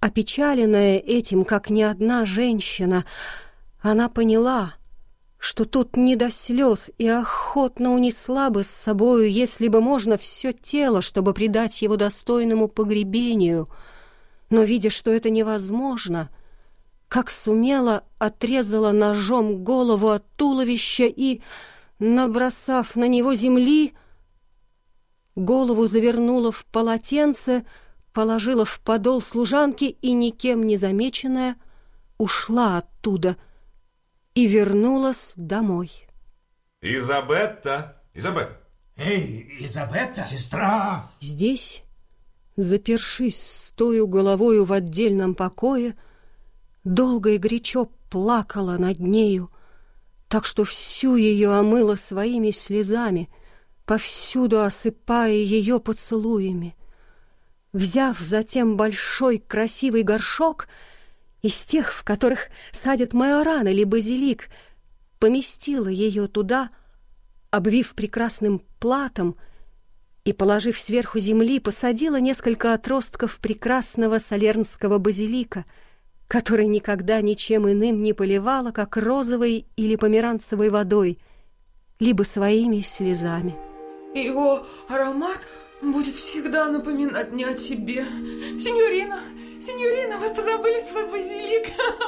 Опечаленная этим, как ни одна женщина, она поняла, что тут не до слез, и охотно унесла бы с собою, если бы можно, все тело, чтобы предать его достойному погребению. Но, видя, что это невозможно, как сумела, отрезала ножом голову от туловища и, набросав на него земли, голову завернула в полотенце, положила в подол служанки и, никем не замеченная, ушла оттуда и вернулась домой. Изабетта! Изабетта! Эй, Изабетта! Сестра! Здесь, запершись стою головою в отдельном покое, долго и горячо плакала над нею, так что всю ее омыла своими слезами, повсюду осыпая ее поцелуями. Взяв затем большой красивый горшок из тех, в которых садят майоран или базилик, поместила ее туда, обвив прекрасным платом, и, положив сверху земли, посадила несколько отростков прекрасного салернского базилика, который никогда ничем иным не поливала, как розовой или померанцевой водой, либо своими слезами. Его аромат будет всегда напоминать мне о тебе. Синьорина, синьорина, вы позабыли свой базилик.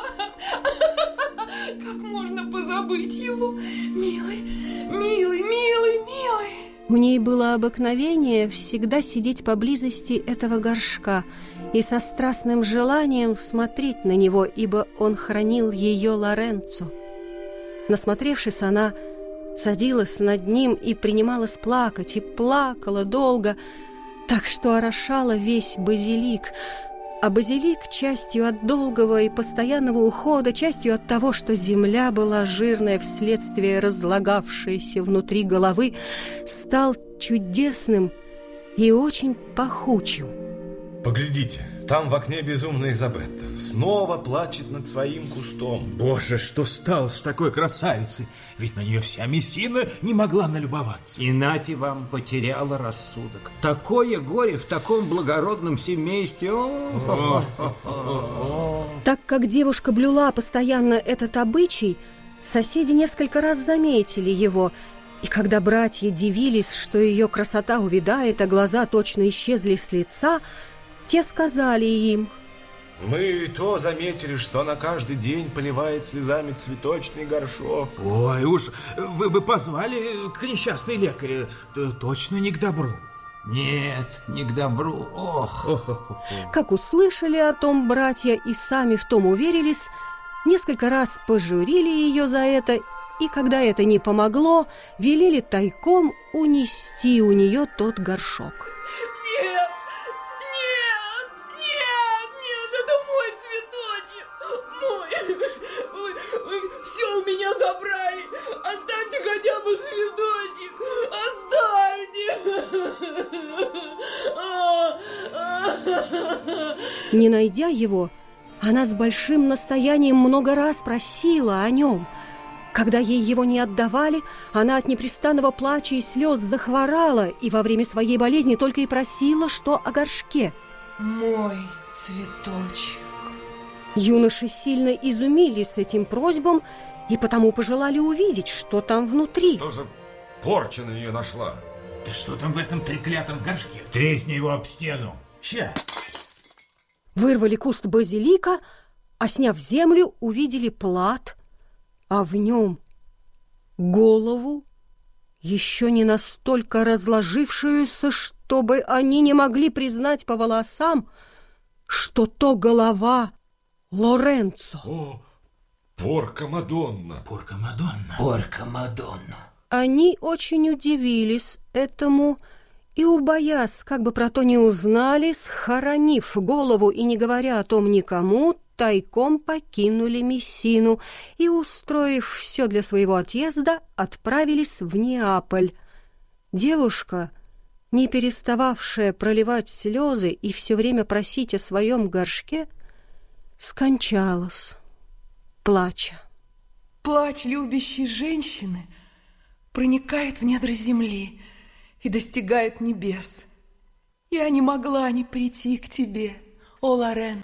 Как можно позабыть его? Милый, милый, милый, милый. У ней было обыкновение всегда сидеть поблизости этого горшка и со страстным желанием смотреть на него, ибо он хранил ее Лоренцо. Насмотревшись, она садилась над ним и принималась плакать, и плакала долго, так что орошала весь базилик. А базилик, частью от долгого и постоянного ухода, частью от того, что земля была жирная вследствие разлагавшейся внутри головы, стал чудесным и очень пахучим. Поглядите, там в окне безумная Изабетта снова плачет над своим кустом. Боже, что стало с такой красавицей? Ведь на нее вся Мессина не могла налюбоваться. И нате вам, потеряла рассудок. Такое горе в таком благородном семействе. Так как девушка блюла постоянно этот обычай, соседи несколько раз заметили его, и когда братья дивились, что ее красота увядает, а глаза точно исчезли с лица, те сказали им: мы и то заметили, что она каждый день поливает слезами цветочный горшок. Ой, уж вы бы позвали к несчастной лекаря, точно не к добру. Нет, не к добру. Ох. Как услышали о том братья и сами в том уверились, несколько раз пожурили ее за это, и когда это не помогло, велели тайком унести у нее тот горшок. Нет! Это мой цветочек! Мой! Вы все у меня забрали! Оставьте хотя бы цветочек! Оставьте! Не найдя его, она с большим настоянием много раз просила о нем. Когда ей его не отдавали, она от непрестанного плача и слез захворала, и во время своей болезни только и просила, что о горшке. Мой цветочек. Юноши сильно изумились этим просьбам и потому пожелали увидеть, что там внутри. Что за порча на нее нашла? Да что там в этом треклятом горшке? Тресни его об стену. Ща. Вырвали куст базилика, а сняв землю, увидели плат, а в нем голову, еще не настолько разложившуюся, чтобы они не могли признать по волосам, что то голова Лоренцо. О, порка Мадонна! Порка Мадонна! Порка Мадонна! Они очень удивились этому и, убоясь, как бы про то не узнали, схоронив голову и не говоря о том никому, тайком покинули Мессину и, устроив все для своего отъезда, отправились в Неаполь. Девушка, не перестававшая проливать слезы и все время просить о своем горшке, скончалась, плача. Плач любящей женщины проникает в недра земли и достигает небес. Я не могла не прийти к тебе, о Лоренцо.